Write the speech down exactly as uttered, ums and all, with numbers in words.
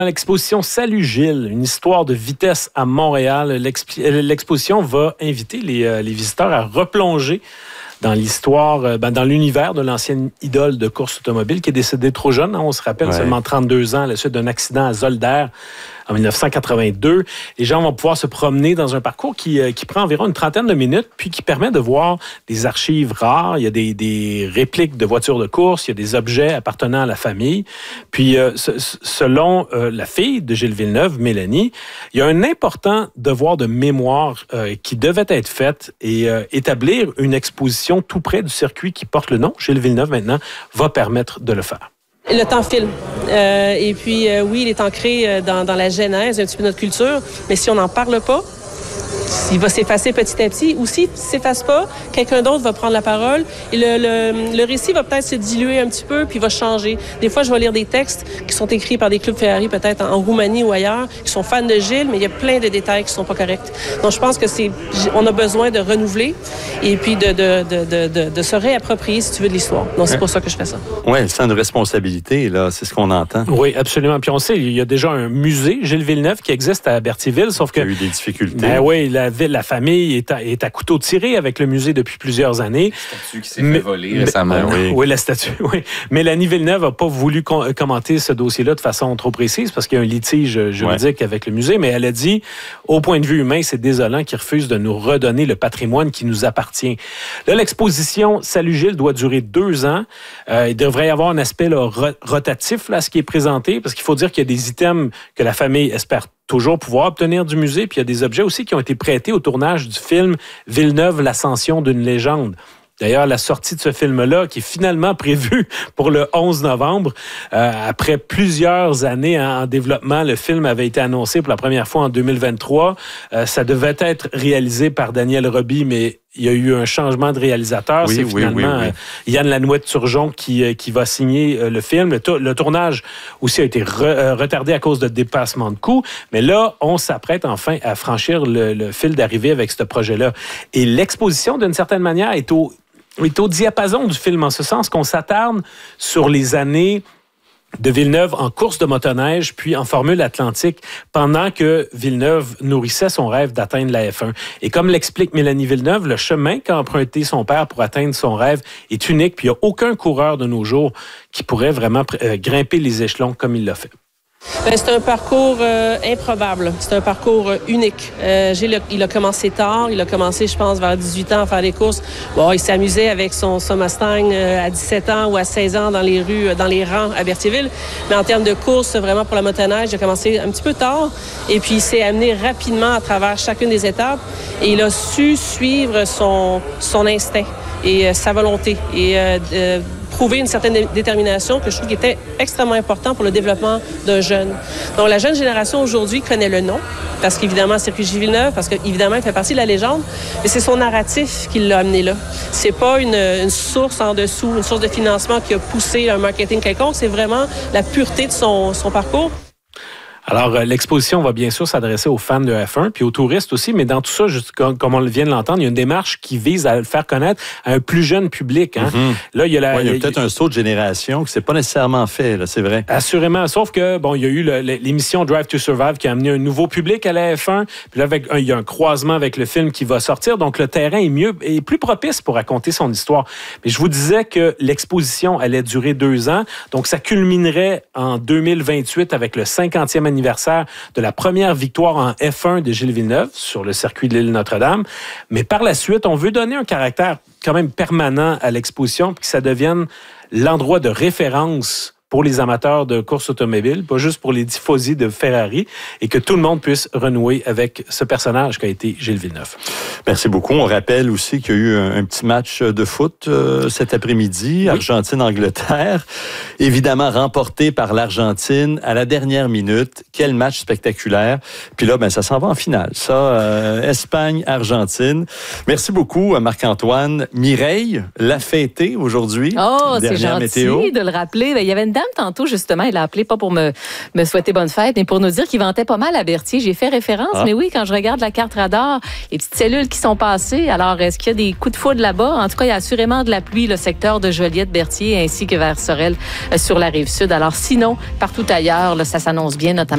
L'exposition Salut Gilles, une histoire de vitesse à Montréal. L'exposition va inviter les, les visiteurs à replonger dans l'histoire, ben dans l'univers de l'ancienne idole de course automobile qui est décédée trop jeune. Hein, on se rappelle, ouais. Seulement trente-deux ans à la suite d'un accident à Zolder en dix-neuf cent quatre-vingt-deux. Les gens vont pouvoir se promener dans un parcours qui, qui prend environ une trentaine de minutes, puis qui permet de voir des archives rares. Il y a des, des répliques de voitures de course, il y a des objets appartenant à la famille. Puis, euh, selon euh, la fille de Gilles Villeneuve, Mélanie, il y a un important devoir de mémoire euh, qui devait être fait et euh, établir une exposition tout près du circuit qui porte le nom, Gilles Villeneuve maintenant, va permettre de le faire. Le temps file. Euh, et puis, euh, oui, il est ancré dans, dans la genèse un petit peu de notre culture, mais si on n'en parle pas, il va s'effacer petit à petit. Ou s'il ne s'efface pas, quelqu'un d'autre va prendre la parole et le, le, le récit va peut-être se diluer un petit peu puis va changer. Des fois, je vais lire des textes qui sont écrits par des clubs Ferrari, peut-être en, en Roumanie ou ailleurs, qui sont fans de Gilles, mais il y a plein de détails qui ne sont pas corrects. Donc, je pense que c'est, on a besoin de renouveler et puis de, de, de, de, de, de se réapproprier, si tu veux, de l'histoire. Donc, c'est pour ça que je fais ça. Oui, le sens de responsabilité, là, c'est ce qu'on entend. Oui, absolument. Puis on sait, il y a déjà un musée, Gilles Villeneuve, qui existe à Berthierville, sauf que... Il y a eu des difficultés. Ben oui, la, la famille est à, est à couteau tiré avec le musée depuis plusieurs années. La statue qui s'est mais, fait voler récemment. Ben, oui. oui, la statue, oui. Mélanie Villeneuve n'a pas voulu com- commenter ce dossier-là de façon trop précise parce qu'il y a un litige juridique ouais. avec le musée, mais elle a dit, au point de vue humain, c'est désolant qu'ils refusent de nous redonner le patrimoine qui nous appartient. Là, l'exposition Salut Gilles doit durer deux ans. Euh, il devrait y avoir un aspect là, rotatif là, à ce qui est présenté, parce qu'il faut dire qu'il y a des items que la famille espère toujours pouvoir obtenir du musée, puis il y a des objets aussi qui ont été prêtés au tournage du film Villeneuve, l'ascension d'une légende. D'ailleurs, la sortie de ce film-là, qui est finalement prévue pour le onze novembre, euh, après plusieurs années en développement, le film avait été annoncé pour la première fois en deux mille vingt-trois. Euh, ça devait être réalisé par Daniel Roby, mais il y a eu un changement de réalisateur. Oui, c'est finalement oui, oui, oui. Euh, Yann Lanouette-Turgeon qui, euh, qui va signer euh, le film. Le, to- le tournage aussi a été re- euh, retardé à cause de dépassement de coûts. Mais là, on s'apprête enfin à franchir le, le fil d'arrivée avec ce projet-là. Et l'exposition, d'une certaine manière, est au, est au diapason du film, en ce sens qu'on s'attarde sur les années de Villeneuve en course de motoneige, puis en Formule Atlantique, pendant que Villeneuve nourrissait son rêve d'atteindre la F un. Et comme l'explique Mélanie Villeneuve, le chemin qu'a emprunté son père pour atteindre son rêve est unique, puis il n'y a aucun coureur de nos jours qui pourrait vraiment euh, grimper les échelons comme il l'a fait. Bien, c'est un parcours euh, improbable. C'est un parcours euh, unique. Euh, Gilles, il a commencé tard. Il a commencé, je pense, vers dix-huit ans à faire des courses. Bon, il s'amusait avec son, son Mustang euh, à dix-sept ans ou à seize ans dans les rues, dans les rangs à Berthierville. Mais en termes de course, vraiment pour la motoneige, il a commencé un petit peu tard. Et puis, il s'est amené rapidement à travers chacune des étapes. Et il a su suivre son, son instinct et euh, sa volonté. Et euh, euh, prouver une certaine détermination que je trouve qui était extrêmement important pour le développement d'un jeune. Donc, la jeune génération aujourd'hui connaît le nom, parce qu'évidemment, c'est Circuit Gilles Villeneuve, parce qu'évidemment, il fait partie de la légende, mais c'est son narratif qui l'a amené là. C'est pas une, une source en dessous, une source de financement qui a poussé un marketing quelconque, c'est vraiment la pureté de son, son parcours. Alors, euh, l'exposition va bien sûr s'adresser aux fans de F un, puis aux touristes aussi, mais dans tout ça, juste comme, comme on vient de l'entendre, il y a une démarche qui vise à le faire connaître à un plus jeune public. Hein. Mm-hmm. Là, il y a, la, ouais, il y a peut-être il, un saut de génération qui s'est pas nécessairement fait, là, c'est vrai. Assurément, sauf que, bon, il y a eu le, l'émission Drive to Survive qui a amené un nouveau public à la F un, puis là, avec, il y a un croisement avec le film qui va sortir, donc le terrain est mieux, est plus propice pour raconter son histoire. Mais je vous disais que l'exposition allait durer deux ans, donc ça culminerait en deux mille vingt-huit avec le cinquantième anniversaire de la première victoire en F un de Gilles Villeneuve sur le circuit de l'île Notre-Dame. Mais par la suite, on veut donner un caractère quand même permanent à l'exposition pour que ça devienne l'endroit de référence pour les amateurs de course automobile, pas juste pour les tifosi de Ferrari, et que tout le monde puisse renouer avec ce personnage qu'a été Gilles Villeneuve. Merci beaucoup. On rappelle aussi qu'il y a eu un, un petit match de foot euh, cet après-midi, oui. Argentine-Angleterre, évidemment remporté par l'Argentine à la dernière minute. Quel match spectaculaire. Puis là, ben, ça s'en va en finale. Ça, euh, Espagne-Argentine. Merci beaucoup à Marc-Antoine. Mireille l'a fêté aujourd'hui. Oh, c'est gentil météo. de le rappeler. Ben, il y avait une dame tantôt, justement, elle a appelé pas pour me, me souhaiter bonne fête, mais pour nous dire qu'il ventait pas mal à Berthier. J'ai fait référence, ah. mais oui, quand je regarde la carte radar, les petites cellules qui sont passées, alors est-ce qu'il y a des coups de foudre là-bas? En tout cas, il y a assurément de la pluie, le secteur de Joliette-Berthier, ainsi que vers Sorel, euh, sur la rive sud. Alors sinon, partout ailleurs, là, ça s'annonce bien, notamment